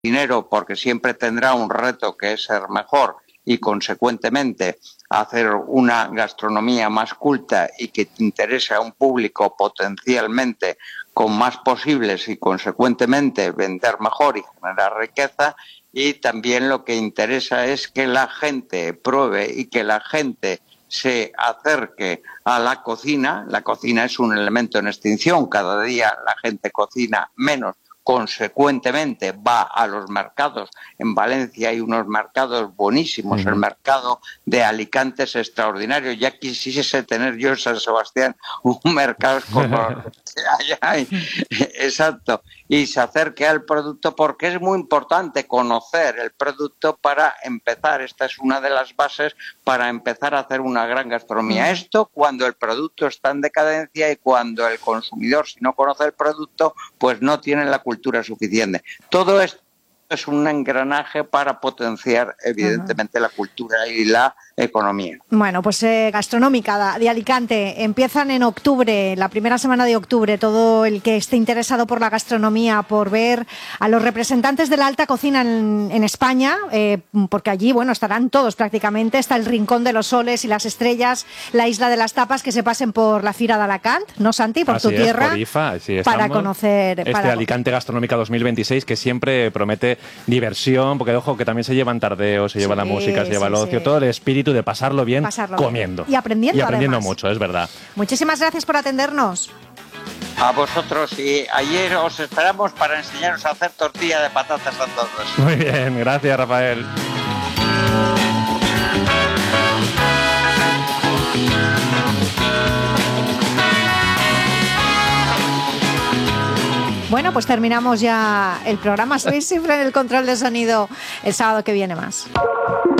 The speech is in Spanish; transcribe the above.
cocinero, porque siempre tendrá un reto que es ser mejor y, consecuentemente, hacer una gastronomía más culta y que interese a un público potencialmente con más posibles y, consecuentemente, vender mejor y generar riqueza. Y también lo que interesa es que la gente pruebe y que la gente se acerque a la cocina. La cocina es un elemento en extinción, cada día la gente cocina menos, consecuentemente va a los mercados. En Valencia hay unos mercados buenísimos, el mercado de Alicante es extraordinario. Ya quisiese tener yo en San Sebastián un mercado como allá hay. Exacto. Y se acerque al producto, porque es muy importante conocer el producto para empezar. Esta es una de las bases para empezar a hacer una gran gastronomía. Esto cuando el producto está en decadencia y cuando el consumidor, si no conoce el producto, pues no tiene la cultura suficiente. Todo esto es un engranaje para potenciar, evidentemente, la cultura y la economía. Bueno, pues Gastronómica de Alicante empiezan en octubre, la primera semana de octubre. Todo el que esté interesado por la gastronomía, por ver a los representantes de la alta cocina en España, porque allí, bueno, estarán todos prácticamente. Está el Rincón de los Soles y las Estrellas, la Isla de las Tapas, que se pasen por la Fira de Alacant, ¿no, Santi? Por tu tierra. Por IFA, para conocer Alicante Gastronómica 2026, que siempre promete diversión, porque ojo, que también se llevan tardeos, se lleva la música, se lleva el ocio, todo el espíritu de pasarlo bien comiendo. Y aprendiendo además. Mucho, es verdad. Muchísimas gracias por atendernos. A vosotros, y ayer os esperamos para enseñaros a hacer tortilla de patatas a todos. Muy bien, gracias, Rafael. Bueno, pues terminamos ya el programa. Estoy siempre en el control de sonido. El sábado que viene más.